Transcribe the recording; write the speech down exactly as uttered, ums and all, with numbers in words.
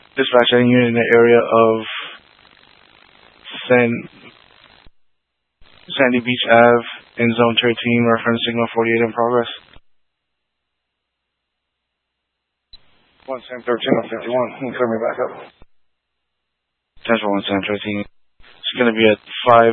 Dispatch any unit in the area of San, Sandy Beach Ave in Zone thirteen, reference signal forty-eight in progress. one Sam thirteen on fifty-one, can you clear me back up? ten for one Sam thirteen. It's going to be at five